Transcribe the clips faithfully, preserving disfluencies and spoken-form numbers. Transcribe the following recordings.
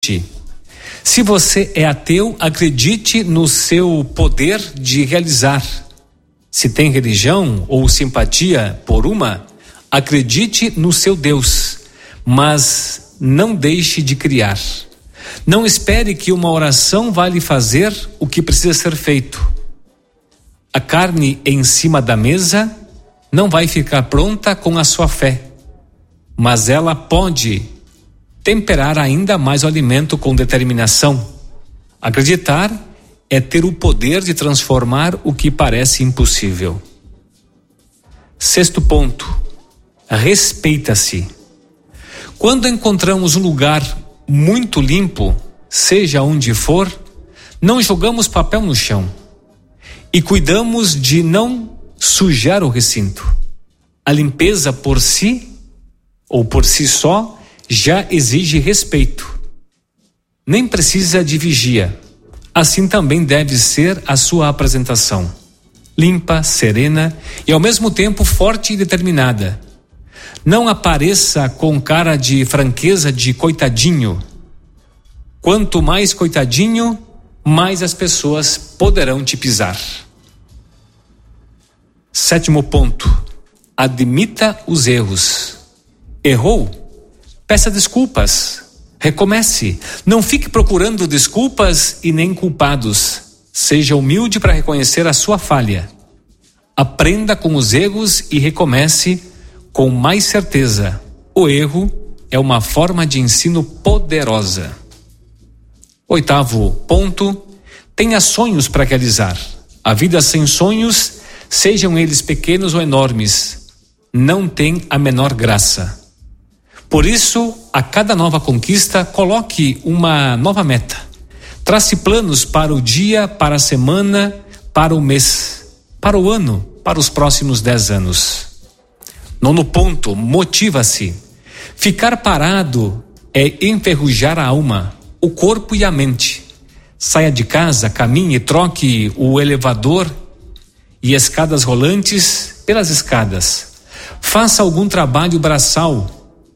acredite. Se você é ateu, acredite no seu poder de realizar. Se tem religião ou simpatia por uma, acredite no seu Deus, mas não deixe de criar. Não espere que uma oração vá lhe fazer o que precisa ser feito. A carne em cima da mesa não vai ficar pronta com a sua fé, mas ela pode temperar ainda mais o alimento com determinação. Acreditar é ter o poder de transformar o que parece impossível. Sexto ponto, respeita-se. Quando encontramos um lugar muito limpo, seja onde for, não jogamos papel no chão e cuidamos de não sujar o recinto. A limpeza por si, ou por si só, já exige respeito. Nem precisa de vigia. Assim também deve ser a sua apresentação. Limpa, serena e ao mesmo tempo forte e determinada. Não apareça com cara de franqueza de coitadinho. Quanto mais coitadinho, mais as pessoas poderão te pisar. Sétimo ponto, admita os erros. Errou? Peça desculpas. Recomece. Não fique procurando desculpas e nem culpados. Seja humilde para reconhecer a sua falha. Aprenda com os erros e recomece com mais certeza. O erro é uma forma de ensino poderosa. Oitavo ponto, tenha sonhos para realizar. A vida sem sonhos, sejam eles pequenos ou enormes, não tem a menor graça. Por isso, a cada nova conquista, coloque uma nova meta. Trace planos para o dia, para a semana, para o mês, para o ano, para os próximos dez anos. Nono ponto, motiva-se. Ficar parado é enferrujar a alma, o corpo e a mente. Saia de casa, caminhe, troque o elevador e escadas rolantes pelas escadas. Faça algum trabalho braçal.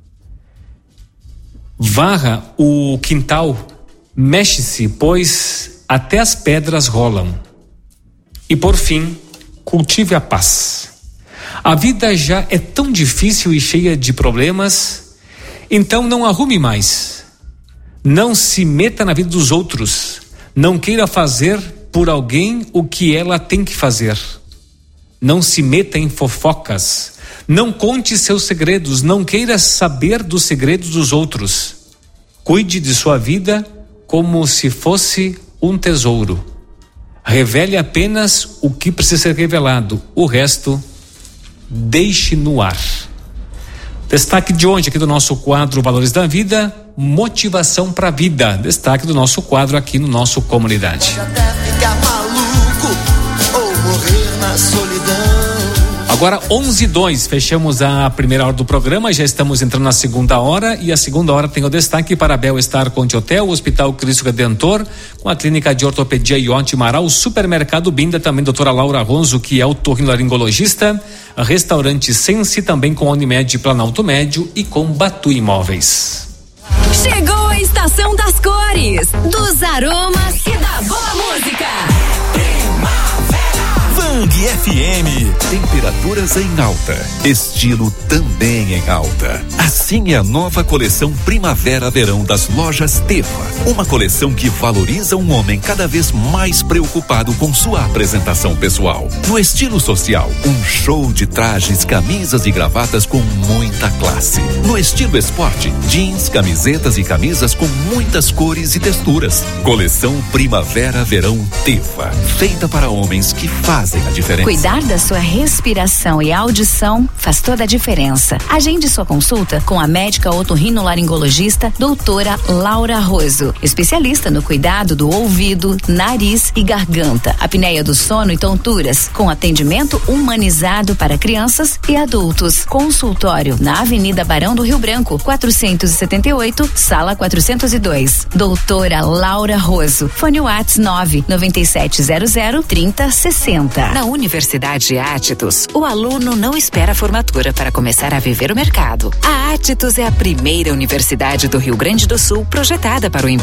Varra o quintal, mexe-se, pois até as pedras rolam. E por fim, cultive a paz. A vida já é tão difícil e cheia de problemas, então não arrume mais. Não se meta na vida dos outros. Não queira fazer por alguém o que ela tem que fazer. Não se meta em fofocas. Não conte seus segredos, não queira saber dos segredos dos outros. Cuide de sua vida como se fosse um tesouro. Revele apenas o que precisa ser revelado, o resto deixe no ar. Destaque de hoje aqui do nosso quadro Valores da Vida, motivação para a vida. Destaque do nosso quadro aqui no nosso Comunidade. Pode até ficar maluco ou morrer na solidão. Agora onze e dois, fechamos a primeira hora do programa, já estamos entrando na segunda hora e a segunda hora tem o destaque para Bel-Estar Conte Hotel, Hospital Cristo Redentor, com a Clínica de Ortopedia Ionte Amaral, Supermercado Binda, também doutora Laura Ronzo, que é otorrinolaringologista, Restaurante Sense, também com Unimed Planalto Médio e com Batu Imóveis. Chegou a estação das cores, dos aromas e da boa música. Bang F M. Temperaturas em alta, estilo também em alta. Assim é a nova coleção Primavera-Verão das lojas Tefa. Uma coleção que valoriza um homem cada vez mais preocupado com sua apresentação pessoal. No estilo social, um show de trajes, camisas e gravatas com muita classe. No estilo esporte, jeans, camisetas e camisas com muitas cores e texturas. Coleção Primavera-Verão Tefa. Feita para homens que fazem a diferença. Cuidar da sua respiração e audição faz toda a diferença. Agende sua consulta com a médica otorrinolaringologista doutora Laura Ronzo, especialista no cuidado do ouvido, nariz e garganta, apneia do sono e tonturas, com atendimento humanizado para crianças e adultos. Consultório na Avenida Barão do Rio Branco, quatrocentos e setenta e oito, sala quatrocentos e dois. Doutora Laura Ronzo. Fone Whats nove nove sete zero zero trinta sessenta. Na Universidade Átitos, o aluno não espera a formatura para começar a viver o mercado. A Átitos é a primeira universidade do Rio Grande do Sul projetada para o